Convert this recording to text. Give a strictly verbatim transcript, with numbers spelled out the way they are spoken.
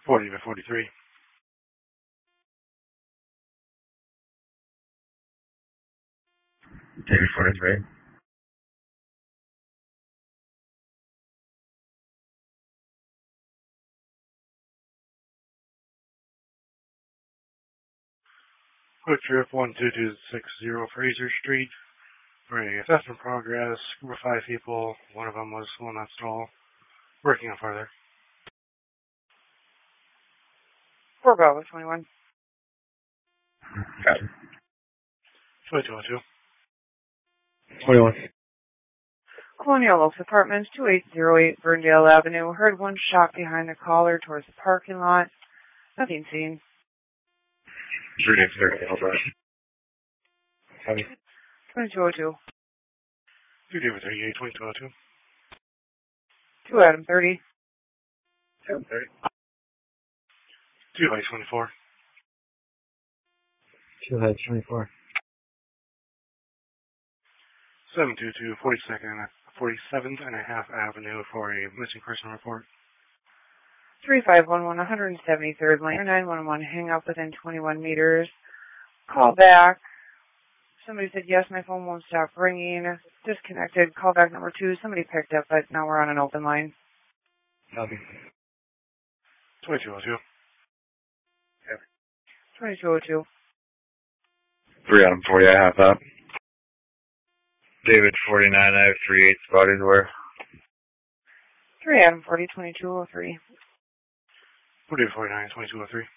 forty by forty-three. David forty-three. Quick trip one two two six zero Fraser Street. For a assessment progress, group of five people. One of them was one that's tall. Working on further. four Bravo twenty-one. Got it. twenty-two oh two. twenty-one. Colonial Oaks Apartments, two eight zero eight Ferndale Avenue. Heard one shot behind the caller towards the parking lot. Nothing seen. three days thirty. I'll drive. Copy. twenty-two oh two. two David thirty-eight, twenty-two oh two. two Adam thirty. Adam thirty. two Heights twenty-four. two Heights twenty-four. seven two two forty-second, forty-seventh and a half Avenue for a missing person report. three five one one, one seventy-third Lane, nine one one, hang up within twenty-one meters. Call back. Somebody said, yes, my phone won't stop ringing. Disconnected. Call back number two. Somebody picked up, but now we're on an open line. Copy. twenty-two oh two. Yep. twenty-two oh two. three Adam forty, I have that. David forty-nine, I have three eight spotted where? three Adam forty, twenty-two oh three. David forty-nine, twenty-two oh three.